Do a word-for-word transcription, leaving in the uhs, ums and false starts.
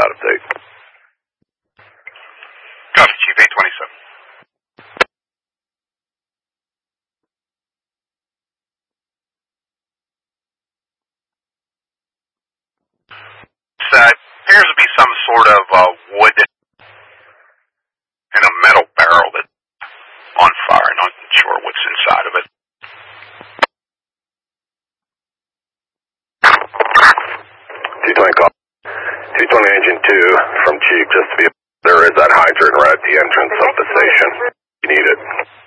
out of date. Copy, Chief, eight twenty-seven. So, it appears to be some sort of uh, wood in a metal barrel that's on fire. Not sure what's inside of it. two twenty call. two twenty engine two from Chief, just to be there is that hydrant right at the entrance of the station. You need it.